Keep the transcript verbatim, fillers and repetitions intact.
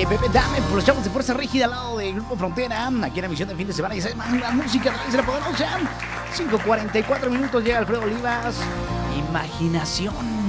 de Pepe Dame por los chavos de Fuerza Rígida al lado del Grupo Frontera. Aquí en la emisión de fin de semana y se llama la música a través de la poderosa. cinco cuarenta y cuatro minutos llega Alfredo Olivas. Imaginación.